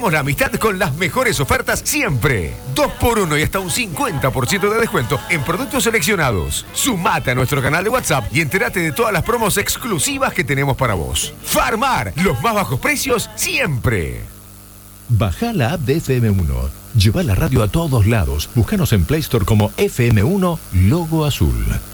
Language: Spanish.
Celebramos la amistad con las mejores ofertas siempre. 2x1 y hasta un 50% de descuento en productos seleccionados. Sumate a nuestro canal de WhatsApp y entérate de todas las promos exclusivas que tenemos para vos. Farmar, los más bajos precios siempre. Baja la app de FM1. Lleva la radio a todos lados. Búscanos en Play Store como FM1 Logo Azul.